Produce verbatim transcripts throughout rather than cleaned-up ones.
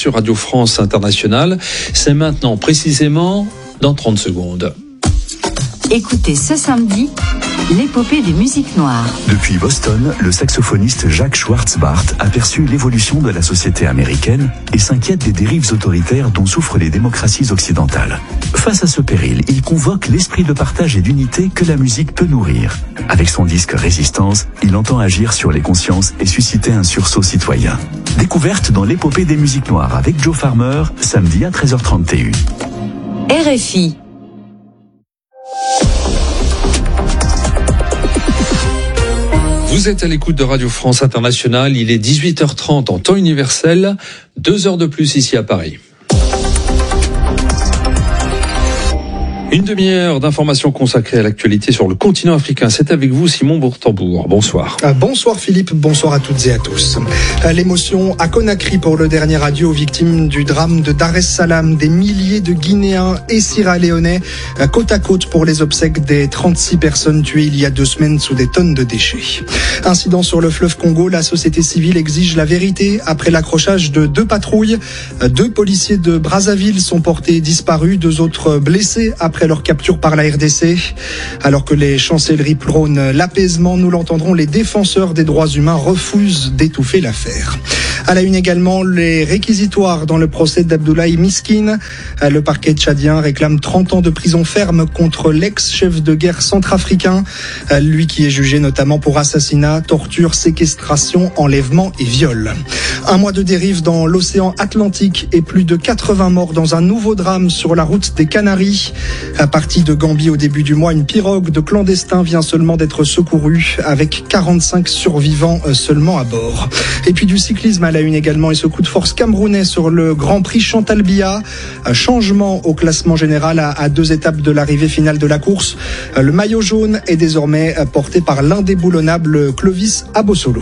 sur Radio France Internationale. C'est maintenant, précisément, dans trente secondes. Écoutez ce samedi, l'épopée des musiques noires. Depuis Boston, le saxophoniste Jacques Schwartzbart aperçut l'évolution de la société américaine et s'inquiète des dérives autoritaires dont souffrent les démocraties occidentales. Face à ce péril, il convoque l'esprit de partage et d'unité que la musique peut nourrir. Avec son disque Résistance, il entend agir sur les consciences et susciter un sursaut citoyen. Découverte dans l'épopée des musiques noires avec Joe Farmer, samedi à treize heures trente T U. R F I. Vous êtes à l'écoute de Radio France Internationale, il est dix-huit heures trente en temps universel, deux heures de plus ici à Paris. Une demi-heure d'informations consacrées à l'actualité sur le continent africain. C'est avec vous, Simon Bourtambour. Bonsoir. Euh, bonsoir Philippe, bonsoir à toutes et à tous. Euh, l'émotion à Conakry pour le dernier adieu aux victimes du drame de Dar es Salaam. Des milliers de Guinéens et Sierra-Léonais euh, côte à côte pour les obsèques des trente-six personnes tuées il y a deux semaines sous des tonnes de déchets. Incident sur le fleuve Congo, la société civile exige la vérité après l'accrochage de deux patrouilles. Euh, deux policiers de Brazzaville sont portés disparus, deux autres blessés après Après leur capture par la R D C. Alors que les chancelleries prônent l'apaisement, nous l'entendrons, les défenseurs des droits humains refusent d'étouffer l'affaire. À la une également, les réquisitoires dans le procès d'Abdoulaye Miskine. Le parquet tchadien réclame trente ans de prison ferme contre l'ex-chef de guerre centrafricain. Lui qui est jugé notamment pour assassinat, torture, séquestration, enlèvement et viol. Un mois de dérive dans l'océan Atlantique et plus de quatre-vingts morts dans un nouveau drame sur la route des Canaries. À partir de Gambie au début du mois, une pirogue de clandestins vient seulement d'être secourue avec quarante-cinq survivants seulement à bord. Et puis du cyclisme à la une également et ce coup de force camerounais sur le Grand Prix Chantal Biya. Changement au classement général à deux étapes de l'arrivée finale de la course. Le maillot jaune est désormais porté par l'indéboulonnable Clovis Abosolo.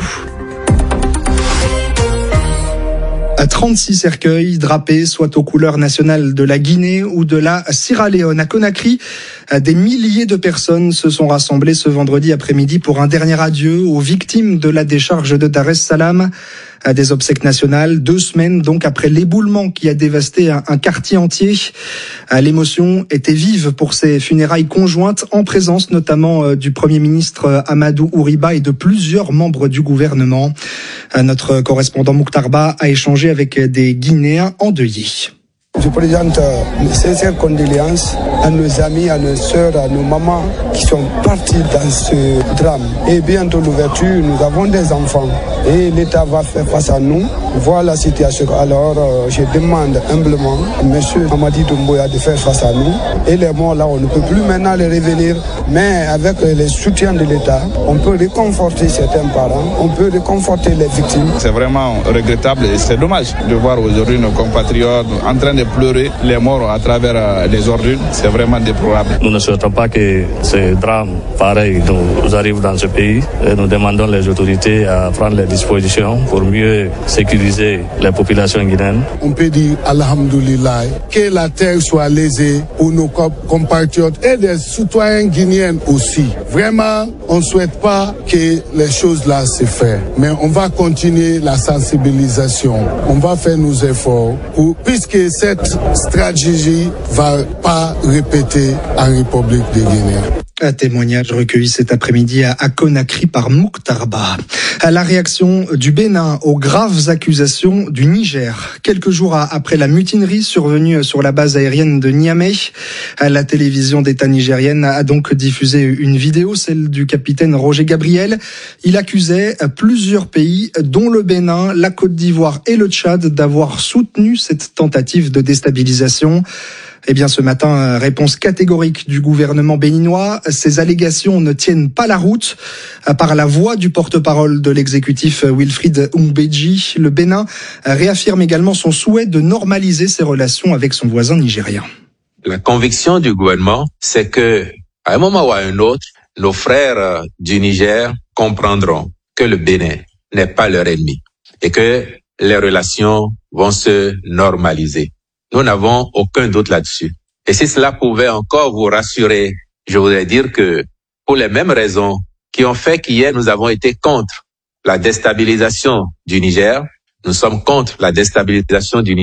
trente-six cercueils drapés, soit aux couleurs nationales de la Guinée ou de la Sierra Leone. À Conakry, des milliers de personnes se sont rassemblées ce vendredi après-midi pour un dernier adieu aux victimes de la décharge de Dar es Salaam. Des obsèques nationales, deux semaines donc après l'éboulement qui a dévasté un, un quartier entier. L'émotion était vive pour ces funérailles conjointes en présence notamment du Premier ministre Amadou Ouriba et de plusieurs membres du gouvernement. Notre correspondant Mokhtar Ba a échangé avec des Guinéens endeuillés. Je présente mes sincères condoléances à nos amis, à nos sœurs, à nos mamans qui sont partis dans ce drame. Et bientôt l'ouverture, nous avons des enfants et l'État va faire face à nous. Voilà la situation. Alors euh, je demande humblement à M. Amadi Doumbouya de faire face à nous. Et les morts là, on ne peut plus maintenant les revenir. Mais avec le soutien de l'État, on peut réconforter certains parents, on peut réconforter les victimes. C'est vraiment regrettable et c'est dommage de voir aujourd'hui nos compatriotes en train de pleurer les morts à travers les ordures. C'est vraiment déplorable. Nous ne souhaitons pas que ces drames pareils nous arrivent dans ce pays. Et nous demandons les autorités à prendre les dispositions pour mieux sécuriser les populations guinéennes. On peut dire Alhamdoulilah, que la terre soit lésée pour nos compatriotes et des citoyens guinéens aussi. Vraiment, on ne souhaite pas que les choses là se fassent. Mais on va continuer la sensibilisation. On va faire nos efforts pour, puisque cette stratégie va pas répéter en République de Guinée. Un témoignage recueilli cet après-midi à Conakry par Mokhtar Ba. La réaction du Bénin aux graves accusations du Niger. Quelques jours après la mutinerie survenue sur la base aérienne de Niamey, la télévision d'État nigérienne a donc diffusé une vidéo, celle du capitaine Roger Gabriel. Il accusait plusieurs pays, dont le Bénin, la Côte d'Ivoire et le Tchad, d'avoir soutenu cette tentative de déstabilisation. Eh bien, ce matin, réponse catégorique du gouvernement béninois. Ces allégations ne tiennent pas la route. Par la voix du porte-parole de l'exécutif Wilfried Oumbeji, le Bénin réaffirme également son souhait de normaliser ses relations avec son voisin nigérien. La conviction du gouvernement, c'est que, à un moment ou à un autre, nos frères du Niger comprendront que le Bénin n'est pas leur ennemi et que les relations vont se normaliser. Nous n'avons aucun doute là-dessus. Et si cela pouvait encore vous rassurer, je voudrais dire que pour les mêmes raisons qui ont fait qu'hier nous avons été contre la déstabilisation du Niger, nous sommes contre la déstabilisation du Niger.